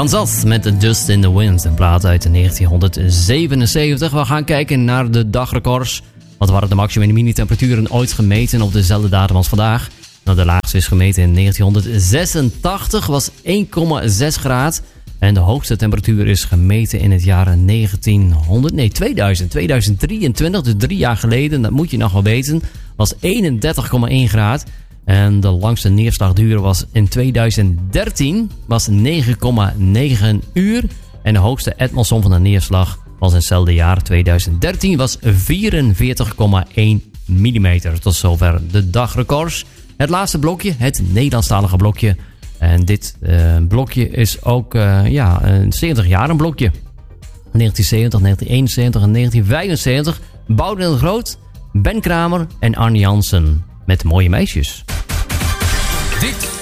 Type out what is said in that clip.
Kansas met Dust in the Wind, een plaat uit 1977. We gaan kijken naar de dagrecords. Wat waren de maximum en minimumtemperaturen ooit gemeten op dezelfde datum als vandaag? Nou, de laagste is gemeten in 1986, was 1,6 graden. En de hoogste temperatuur is gemeten in het jaar 2023, dus 3 jaar geleden. Dat moet je nog wel weten. Was 31,1 graden. En de langste neerslagduur was in 2013, was 9,9 uur. En de hoogste atmosfeer van de neerslag was in hetzelfde jaar, 2013, was 44,1 millimeter. Tot zover de dagrecords. Het laatste blokje, het Nederlandstalige blokje. En dit blokje is ook een 70 jaar een blokje. 1970, 1971 en 1975. Boudewijn de Groot, Ben Kramer en Arne Jansen. Met Mooie Meisjes. Dit